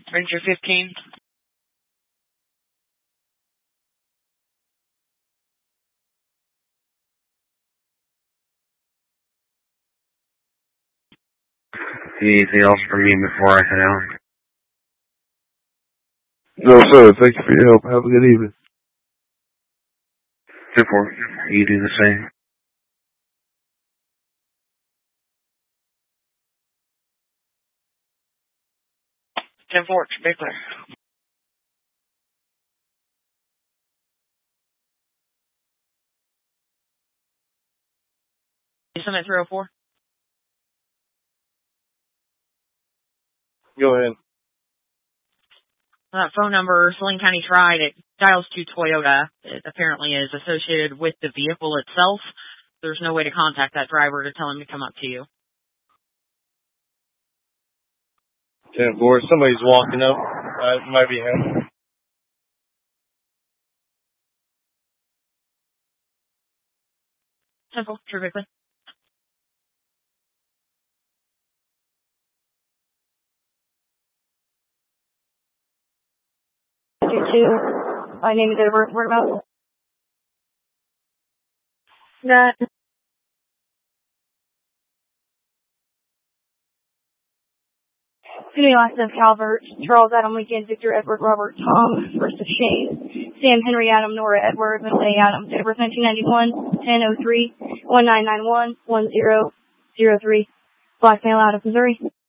Ranger 15. Anything else for me before I head out? No, sir. Thank you for your help. Have a good evening. 10-4. You do the same. Ten four, big clear. Summit 304. Go ahead. Phone number, Saline County Tried, it dials to Toyota. It apparently is associated with the vehicle itself. There's no way to contact that driver to tell him to come up to you. 10-4. Somebody's walking up. It might be him. Simple, terrifically. My name is Edward. Where about? That. City last of Calvert, Charles Adam Lincoln, Victor Edward Robert Tom, first of Shane, Sam Henry Adam Nora Edward, Middle A Adam, date of birth 1991, 1003, 1991, 1003, black male out of Missouri.